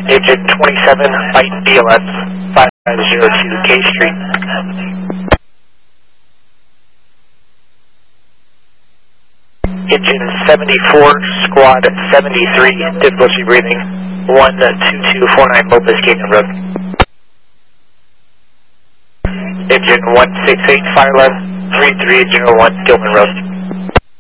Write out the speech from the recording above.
Engine 27, Light BLS 5502 K Street. Engine 74, Squad 73, difficulty breathing, 12249 Lopez Canyon Road. Engine 168, fire left 3301 Gilman Road.